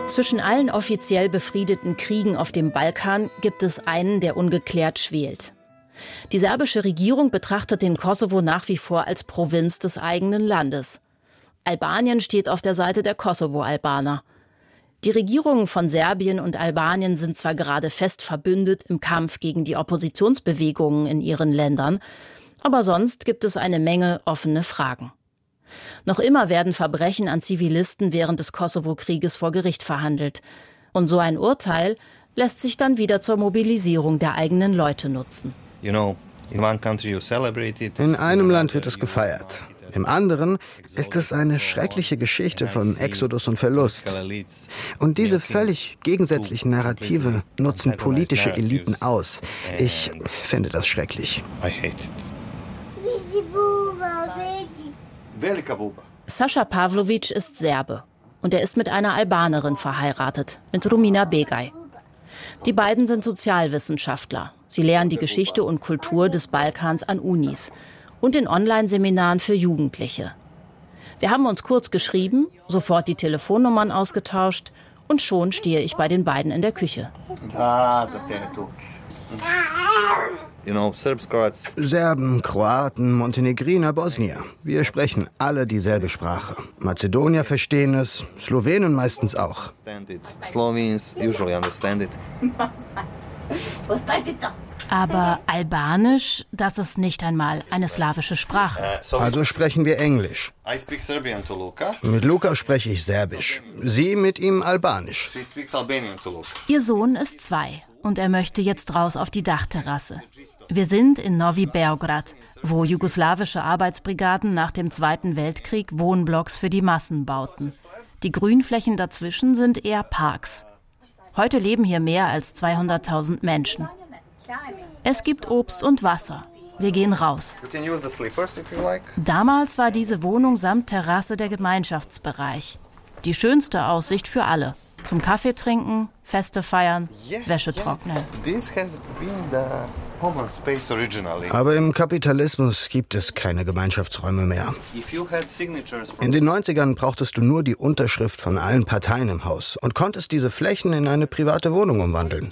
Zwischen allen offiziell befriedeten Kriegen auf dem Balkan gibt es einen, der ungeklärt schwelt. Die serbische Regierung betrachtet den Kosovo nach wie vor als Provinz des eigenen Landes. Albanien steht auf der Seite der Kosovo-Albaner. Die Regierungen von Serbien und Albanien sind zwar gerade fest verbündet im Kampf gegen die Oppositionsbewegungen in ihren Ländern, aber sonst gibt es eine Menge offene Fragen. Noch immer werden Verbrechen an Zivilisten während des Kosovo-Krieges vor Gericht verhandelt. Und so ein Urteil lässt sich dann wieder zur Mobilisierung der eigenen Leute nutzen. In einem Land wird es gefeiert. Im anderen ist es eine schreckliche Geschichte von Exodus und Verlust. Und diese völlig gegensätzlichen Narrative nutzen politische Eliten aus. Ich finde das schrecklich. Sascha Pavlovic ist Serbe und er ist mit einer Albanerin verheiratet, mit Rumina Begay. Die beiden sind Sozialwissenschaftler. Sie lehren die Geschichte und Kultur des Balkans an Unis und in Online-Seminaren für Jugendliche. Wir haben uns kurz geschrieben, sofort die Telefonnummern ausgetauscht und schon stehe ich bei den beiden in der Küche. Serben, Kroaten, Montenegriner, Bosnier. Wir sprechen alle dieselbe Sprache. Mazedonier verstehen es, Slowenen meistens auch. Aber Albanisch, das ist nicht einmal eine slawische Sprache. Also sprechen wir Englisch. Mit Luka spreche ich Serbisch. Sie mit ihm Albanisch. Ihr Sohn ist 2 und er möchte jetzt raus auf die Dachterrasse. Wir sind in Novi Beograd, wo jugoslawische Arbeitsbrigaden nach dem Zweiten Weltkrieg Wohnblocks für die Massen bauten. Die Grünflächen dazwischen sind eher Parks. Heute leben hier mehr als 200.000 Menschen. Es gibt Obst und Wasser. Wir gehen raus. Damals war diese Wohnung samt Terrasse der Gemeinschaftsbereich. Die schönste Aussicht für alle. Zum Kaffee trinken, Feste feiern, Wäsche trocknen. Aber im Kapitalismus gibt es keine Gemeinschaftsräume mehr. In den 90ern brauchtest du nur die Unterschrift von allen Parteien im Haus und konntest diese Flächen in eine private Wohnung umwandeln.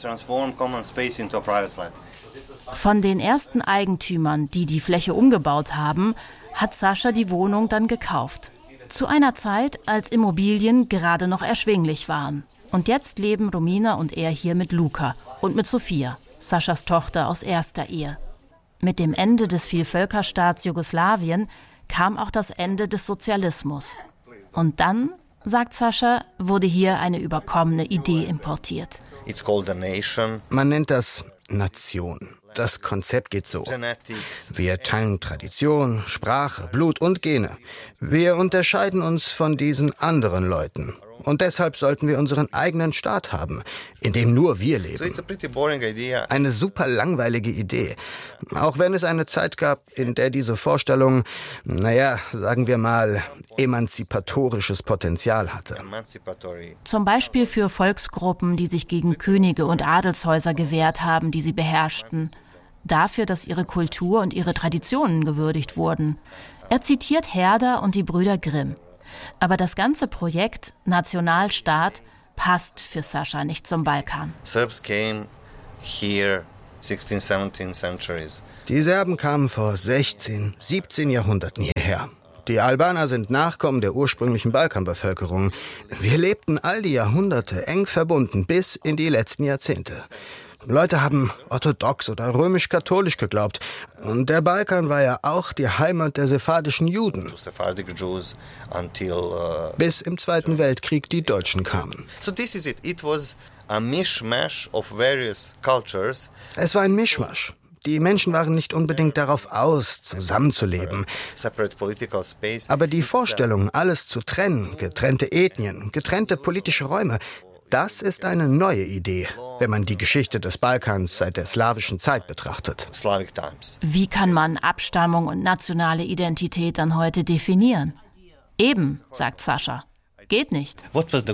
Von den ersten Eigentümern, die die Fläche umgebaut haben, hat Sascha die Wohnung dann gekauft. Zu einer Zeit, als Immobilien gerade noch erschwinglich waren. Und jetzt leben Rumina und er hier mit Luka und mit Sofia, Saschas Tochter aus erster Ehe. Mit dem Ende des Vielvölkerstaats Jugoslawien kam auch das Ende des Sozialismus. Und dann, sagt Sascha, wurde hier eine überkommene Idee importiert. Man nennt das Nation. Das Konzept geht so. Wir teilen Tradition, Sprache, Blut und Gene. Wir unterscheiden uns von diesen anderen Leuten. Und deshalb sollten wir unseren eigenen Staat haben, in dem nur wir leben. Eine super langweilige Idee. Auch wenn es eine Zeit gab, in der diese Vorstellung, sagen wir mal, emanzipatorisches Potenzial hatte. Zum Beispiel für Volksgruppen, die sich gegen Könige und Adelshäuser gewehrt haben, die sie beherrschten. Dafür, dass ihre Kultur und ihre Traditionen gewürdigt wurden. Er zitiert Herder und die Brüder Grimm. Aber das ganze Projekt Nationalstaat passt für Sascha nicht zum Balkan. Die Serben kamen vor 16, 17 Jahrhunderten hierher. Die Albaner sind Nachkommen der ursprünglichen Balkanbevölkerung. Wir lebten all die Jahrhunderte eng verbunden bis in die letzten Jahrzehnte. Leute haben orthodox oder römisch-katholisch geglaubt. Und der Balkan war ja auch die Heimat der sephardischen Juden. Bis im Zweiten Weltkrieg die Deutschen kamen. Es war ein Mischmasch. Die Menschen waren nicht unbedingt darauf aus, zusammenzuleben. Aber die Vorstellung, alles zu trennen, getrennte Ethnien, getrennte politische Räume, das ist eine neue Idee, wenn man die Geschichte des Balkans seit der slawischen Zeit betrachtet. Wie kann man Abstammung und nationale Identität dann heute definieren? Eben, sagt Sascha. Geht nicht.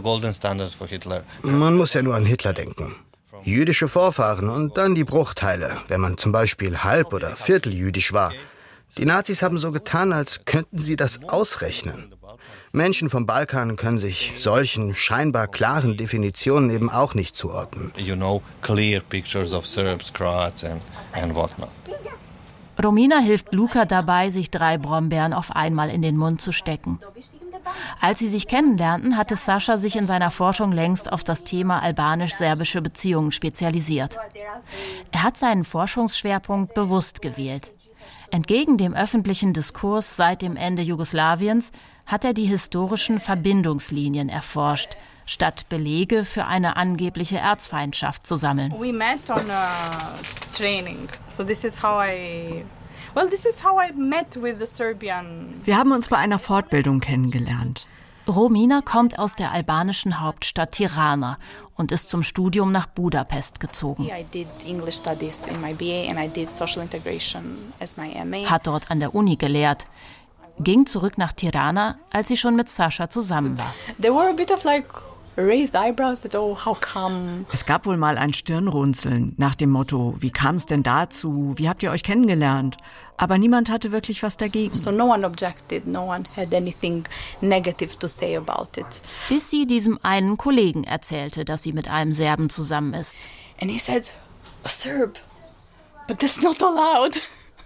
Man muss ja nur an Hitler denken. Jüdische Vorfahren und dann die Bruchteile, wenn man zum Beispiel halb- oder vierteljüdisch war. Die Nazis haben so getan, als könnten sie das ausrechnen. Menschen vom Balkan können sich solchen scheinbar klaren Definitionen eben auch nicht zuordnen. Clear pictures of Serbs, Croats and whatnot. Romina hilft Luka dabei, sich 3 Brombeeren auf einmal in den Mund zu stecken. Als sie sich kennenlernten, hatte Sascha sich in seiner Forschung längst auf das Thema albanisch-serbische Beziehungen spezialisiert. Er hat seinen Forschungsschwerpunkt bewusst gewählt. Entgegen dem öffentlichen Diskurs seit dem Ende Jugoslawiens hat er die historischen Verbindungslinien erforscht, statt Belege für eine angebliche Erzfeindschaft zu sammeln. We met on a training. So this is how I met with the Serbian. Wir haben uns bei einer Fortbildung kennengelernt. Romina kommt aus der albanischen Hauptstadt Tirana und ist zum Studium nach Budapest gezogen. I did English studies in my BA and I did social integration as my MA. Hat dort an der Uni gelehrt, ging zurück nach Tirana, als sie schon mit Sascha zusammen war. There were a bit of raised eyebrows that, how come? Es gab wohl mal ein Stirnrunzeln nach dem Motto, wie kam es denn dazu, wie habt ihr euch kennengelernt? Aber niemand hatte wirklich was dagegen. So no one objected, no one had anything negative to say about it. Bis sie diesem einen Kollegen erzählte, dass sie mit einem Serben zusammen ist. And he said, a Serb, but that's not allowed.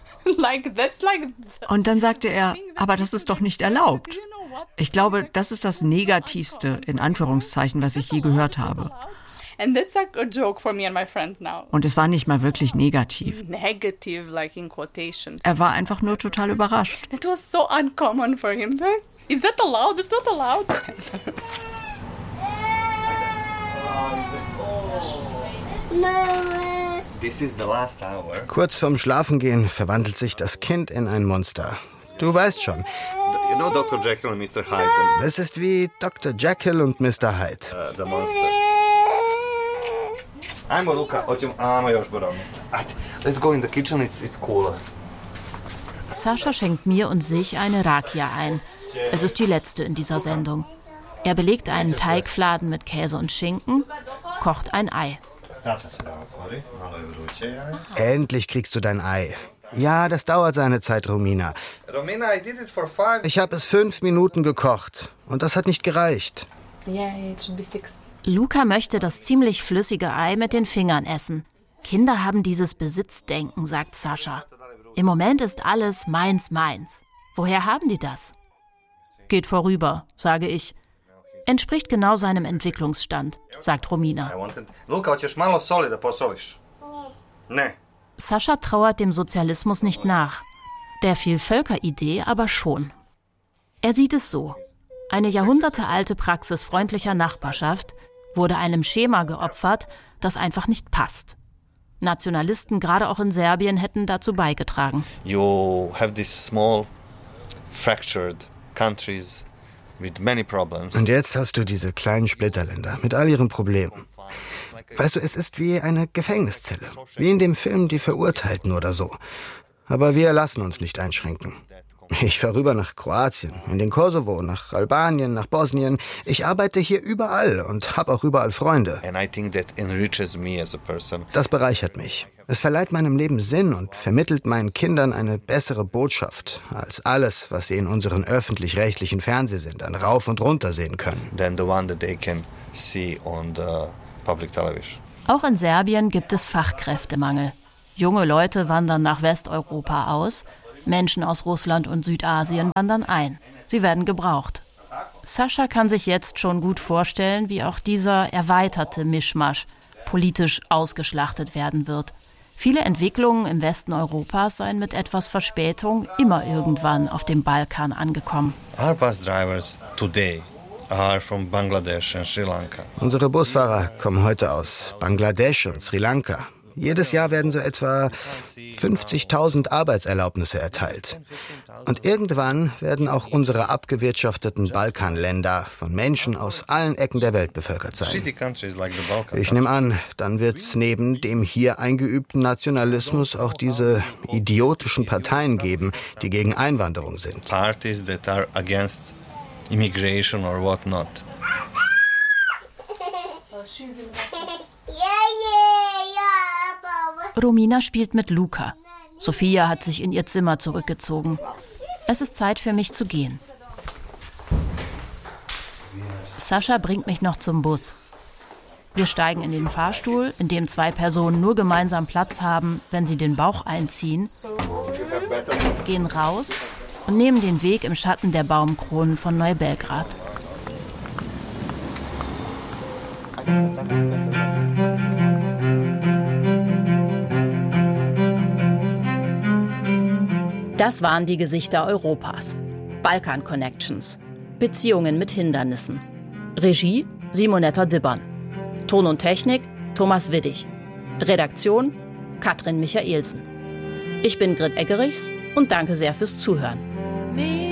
Und dann sagte er, aber das ist doch nicht erlaubt. Ich glaube, das ist das Negativste, in Anführungszeichen, was ich je gehört habe. Und es war nicht mal wirklich negativ. Er war einfach nur total überrascht. It was so uncommon for him. Is that allowed? It's not allowed. Kurz vorm Schlafengehen verwandelt sich das Kind in ein Monster. Du weißt schon. You know Dr. Jekyll and Mr. Hyde. Es ist wie Dr. Jekyll und Mr. Hyde. The monster. Ajmo, Luka, još borovnicu. Let's go in the kitchen, it's cooler. Sascha schenkt mir und sich eine Rakia ein. Es ist die letzte in dieser Sendung. Er belegt einen Teigfladen mit Käse und Schinken, kocht ein Ei. Endlich kriegst du dein Ei. Ja, das dauert seine Zeit, Romina. Romina, I did it for 5. Ich habe es 5 Minuten gekocht und das hat nicht gereicht. Yeah, it should be 6. Luka möchte das ziemlich flüssige Ei mit den Fingern essen. Kinder haben dieses Besitzdenken, sagt Sascha. Im Moment ist alles meins, meins. Woher haben die das? Geht vorüber, sage ich. Entspricht genau seinem Entwicklungsstand, sagt Romina. Luka, hoćeš malo soli da posoliš? Ne. Sascha trauert dem Sozialismus nicht nach. Der Vielvölkeridee aber schon. Er sieht es so. Eine jahrhundertealte Praxis freundlicher Nachbarschaft wurde einem Schema geopfert, das einfach nicht passt. Nationalisten, gerade auch in Serbien, hätten dazu beigetragen. You have these small, fractured countries with many problems. Und jetzt hast du diese kleinen Splitterländer mit all ihren Problemen. Weißt du, es ist wie eine Gefängniszelle. Wie in dem Film Die Verurteilten oder so. Aber wir lassen uns nicht einschränken. Ich fahre rüber nach Kroatien, in den Kosovo, nach Albanien, nach Bosnien. Ich arbeite hier überall und habe auch überall Freunde. And I think that enriches me as a person. Das bereichert mich. Es verleiht meinem Leben Sinn und vermittelt meinen Kindern eine bessere Botschaft als alles, was sie in unseren öffentlich-rechtlichen Fernsehsendern rauf und runter sehen können. Than the one that they can see on the public television. Auch in Serbien gibt es Fachkräftemangel. Junge Leute wandern nach Westeuropa aus, Menschen aus Russland und Südasien wandern ein. Sie werden gebraucht. Sascha kann sich jetzt schon gut vorstellen, wie auch dieser erweiterte Mischmasch politisch ausgeschlachtet werden wird. Viele Entwicklungen im Westen Europas seien mit etwas Verspätung immer irgendwann auf dem Balkan angekommen. Our bus drivers today are from Bangladesh and Sri Lanka. Unsere Busfahrer kommen heute aus Bangladesch und Sri Lanka. Jedes Jahr werden so etwa 50.000 Arbeitserlaubnisse erteilt. Und irgendwann werden auch unsere abgewirtschafteten Balkanländer von Menschen aus allen Ecken der Welt bevölkert sein. Ich nehme an, dann wird es neben dem hier eingeübten Nationalismus auch diese idiotischen Parteien geben, die gegen Einwanderung sind. Parties that are against immigration or whatnot. Romina spielt mit Luka. Sophia hat sich in ihr Zimmer zurückgezogen. Es ist Zeit für mich zu gehen. Sascha bringt mich noch zum Bus. Wir steigen in den Fahrstuhl, in dem 2 Personen nur gemeinsam Platz haben, wenn sie den Bauch einziehen, gehen raus und nehmen den Weg im Schatten der Baumkronen von Neubelgrad. Das waren die Gesichter Europas. Balkan Connections. Beziehungen mit Hindernissen. Regie Simonetta Dibbern. Ton und Technik Thomas Widdig. Redaktion Katrin Michaelsen. Ich bin Grit Eggerichs und danke sehr fürs Zuhören.